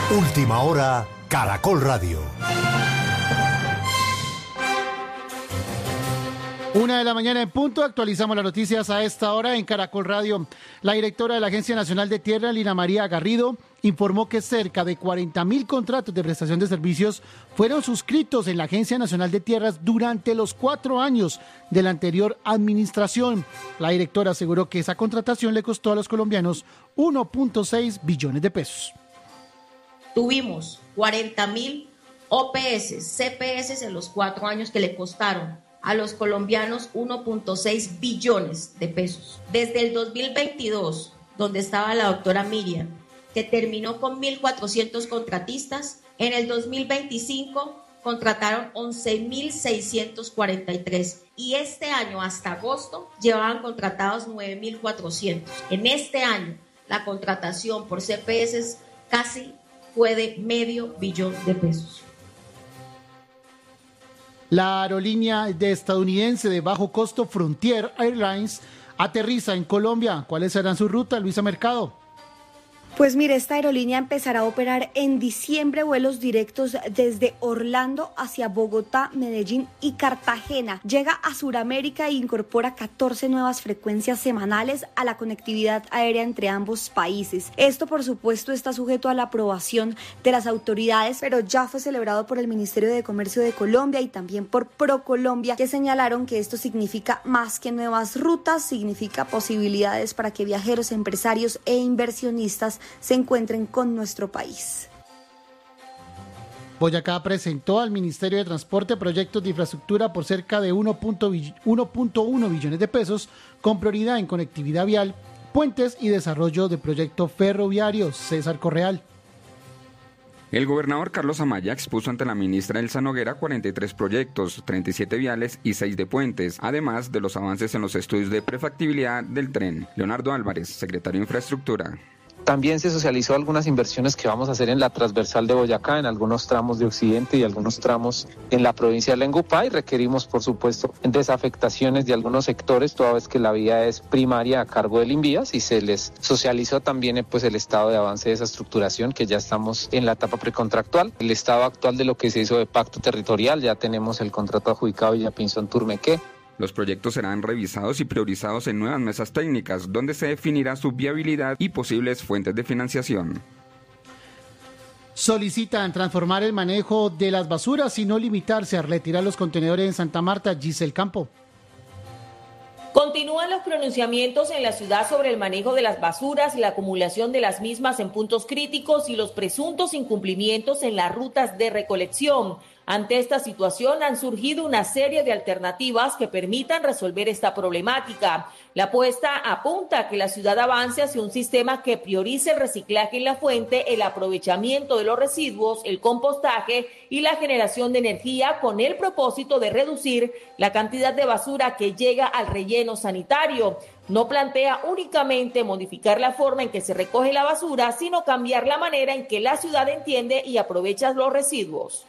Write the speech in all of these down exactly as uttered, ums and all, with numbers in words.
Última hora, Caracol Radio. Una de la mañana en punto, actualizamos las noticias a esta hora en Caracol Radio. La directora de la Agencia Nacional de Tierra, Lina María Garrido, informó que cerca de cuarenta mil contratos de prestación de servicios fueron suscritos en la Agencia Nacional de Tierras durante los cuatro años de la anterior administración. La directora aseguró que esa contratación le costó a los colombianos uno punto seis billones de pesos. Tuvimos cuarenta mil O P S, C P S en los cuatro años que le costaron a los colombianos uno punto seis billones de pesos. Desde el dos mil veintidós, donde estaba la doctora Miriam, que terminó con mil cuatrocientos contratistas, en el dos mil veinticinco contrataron once mil seiscientos cuarenta y tres y este año hasta agosto llevaban contratados nueve mil cuatrocientos. En este año la contratación por C P S casi fue de medio billón de pesos. La aerolínea de estadounidense de bajo costo Frontier Airlines aterriza en Colombia. ¿Cuáles serán sus rutas, Luisa Mercado? Pues mire, esta aerolínea empezará a operar en diciembre vuelos directos desde Orlando hacia Bogotá, Medellín y Cartagena. Llega a Sudamérica e incorpora catorce nuevas frecuencias semanales a la conectividad aérea entre ambos países. Esto, por supuesto, está sujeto a la aprobación de las autoridades, pero ya fue celebrado por el Ministerio de Comercio de Colombia y también por ProColombia, que señalaron que esto significa más que nuevas rutas, significa posibilidades para que viajeros, empresarios e inversionistas se encuentren con nuestro país. Boyacá presentó al Ministerio de Transporte proyectos de infraestructura por cerca de uno punto uno billones de pesos, con prioridad en conectividad vial, puentes y desarrollo de proyectos ferroviarios. César Correal. El gobernador Carlos Amaya expuso ante la ministra Elsa Noguera cuarenta y tres proyectos, treinta y siete viales y seis de puentes, además de los avances en los estudios de prefactibilidad del tren. Leonardo Álvarez, secretario de Infraestructura. También se socializó algunas inversiones que vamos a hacer en la transversal de Boyacá, en algunos tramos de Occidente y algunos tramos en la provincia de Lengupá, y requerimos, por supuesto, desafectaciones de algunos sectores, toda vez que la vía es primaria a cargo del Invías, y se les socializó también pues, el estado de avance de esa estructuración, que ya estamos en la etapa precontractual. El estado actual de lo que se hizo de pacto territorial, ya tenemos el contrato adjudicado Villapinzón-Turmequé. Los proyectos serán revisados y priorizados en nuevas mesas técnicas, donde se definirá su viabilidad y posibles fuentes de financiación. Solicitan transformar el manejo de las basuras y no limitarse a retirar los contenedores en Santa Marta. Giselle Campo. Continúan los pronunciamientos en la ciudad sobre el manejo de las basuras y la acumulación de las mismas en puntos críticos y los presuntos incumplimientos en las rutas de recolección. Ante esta situación han surgido una serie de alternativas que permitan resolver esta problemática. La apuesta apunta a que la ciudad avance hacia un sistema que priorice el reciclaje en la fuente, el aprovechamiento de los residuos, el compostaje y la generación de energía, con el propósito de reducir la cantidad de basura que llega al relleno sanitario. No plantea únicamente modificar la forma en que se recoge la basura, sino cambiar la manera en que la ciudad entiende y aprovecha los residuos.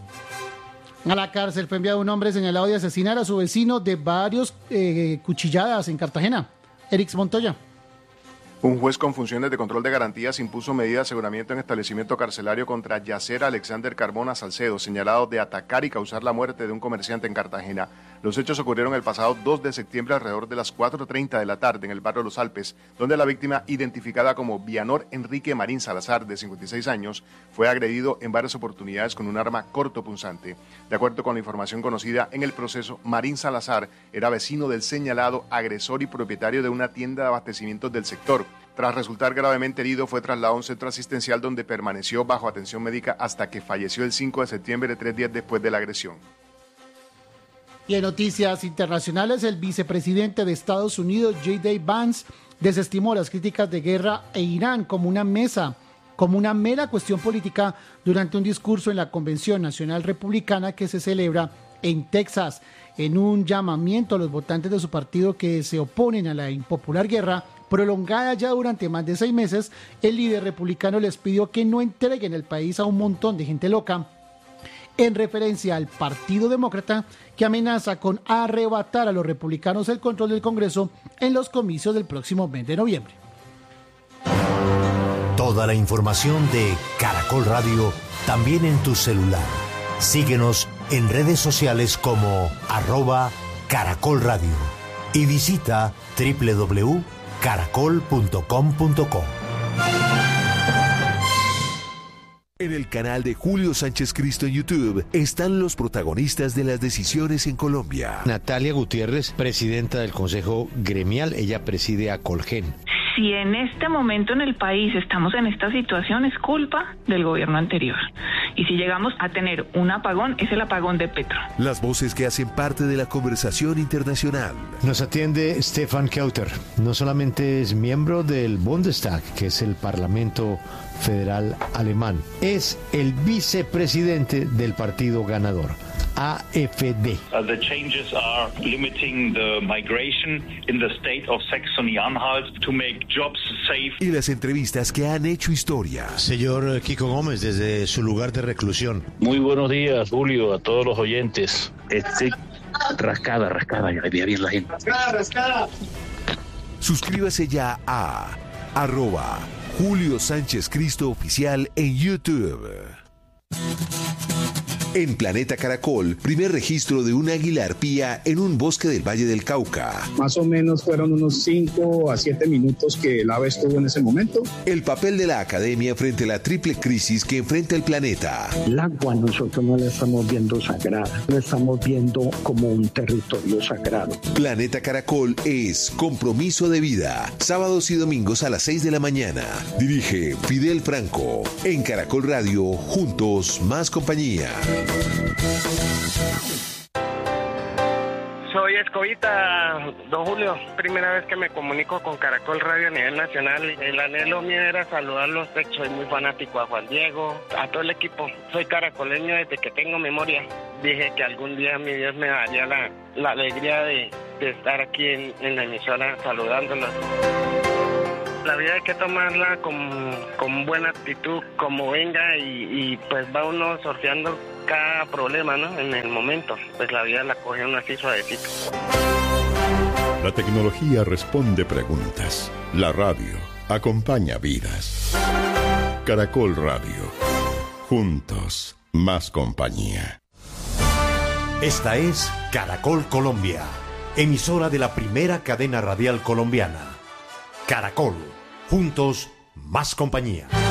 A la cárcel fue enviado un hombre señalado de asesinar a su vecino de varios eh, cuchilladas en Cartagena. Erix Montoya. Un juez con funciones de control de garantías impuso medida de aseguramiento en establecimiento carcelario contra Yacer Alexander Carbona Salcedo, señalado de atacar y causar la muerte de un comerciante en Cartagena. Los hechos ocurrieron el pasado dos de septiembre alrededor de las cuatro treinta de la tarde en el barrio Los Alpes, donde la víctima, identificada como Vianor Enrique Marín Salazar, de cincuenta y seis años, fue agredido en varias oportunidades con un arma cortopunzante. De acuerdo con la información conocida en el proceso, Marín Salazar era vecino del señalado agresor y propietario de una tienda de abastecimientos del sector. Tras resultar gravemente herido, fue trasladado a un centro asistencial donde permaneció bajo atención médica hasta que falleció el cinco de septiembre, tres días después de la agresión. Y en noticias internacionales, el vicepresidente de Estados Unidos, J D Vance, desestimó las críticas de guerra a Irán como una mesa, como una mera cuestión política durante un discurso en la Convención Nacional Republicana que se celebra en Texas. En un llamamiento a los votantes de su partido que se oponen a la impopular guerra prolongada ya durante más de seis meses, el líder republicano les pidió que no entreguen el país a un montón de gente loca, en referencia al Partido Demócrata, que amenaza con arrebatar a los republicanos el control del Congreso en los comicios del próximo mes de noviembre. Toda la información de Caracol Radio también en tu celular. Síguenos en redes sociales como arroba Caracol Radio y visita doble u doble u doble u punto caracol punto com punto co. En el canal de Julio Sánchez Cristo en YouTube están los protagonistas de las decisiones en Colombia. Natalia Gutiérrez, presidenta del Consejo Gremial, ella preside a Colgen. Si en este momento en el país estamos en esta situación, es culpa del gobierno anterior. Y si llegamos a tener un apagón, es el apagón de Petro. Las voces que hacen parte de la conversación internacional. Nos atiende Stefan Kauter. No solamente es miembro del Bundestag, que es el Parlamento Federal Alemán, es el vicepresidente del partido ganador, A F D. Uh, the changes are limiting the migration in the state of Saxony-Anhalt to make jobs safe. Y las entrevistas que han hecho historia. Señor Kiko Gómez, desde su lugar de reclusión. Muy buenos días, Julio, a todos los oyentes. Este, rascada, rascada, ya veía bien la gente. Rascada, rascada. Suscríbase ya a arroba Julio Sánchez Cristo Oficial en YouTube. En Planeta Caracol, primer registro de un águila arpía en un bosque del Valle del Cauca. Más o menos fueron unos cinco a siete minutos que el ave estuvo en ese momento. El papel de la academia frente a la triple crisis que enfrenta el planeta. El agua nosotros no la estamos viendo sagrada, la estamos viendo como un territorio sagrado. Planeta Caracol es compromiso de vida. Sábados y domingos a las seis de la mañana. Dirige Fidel Franco. En Caracol Radio, juntos, más compañía. Soy Escobita, don Julio. Primera vez que me comunico con Caracol Radio a nivel nacional. El anhelo mío era saludarlos. Soy muy fanático a Juan Diego, a todo el equipo. Soy caracoleño desde que tengo memoria. Dije que algún día mi Dios me daría la, la alegría de, de estar aquí en, en la emisora saludándolos. La vida hay que tomarla con, con buena actitud, como venga, y, y pues va uno sorteando cada problema, ¿no? En el momento, pues la vida la coge uno así suavecito. La tecnología responde preguntas. La radio acompaña vidas. Caracol Radio. Juntos, más compañía. Esta es Caracol Colombia, emisora de la primera cadena radial colombiana. Caracol, juntos, más compañía.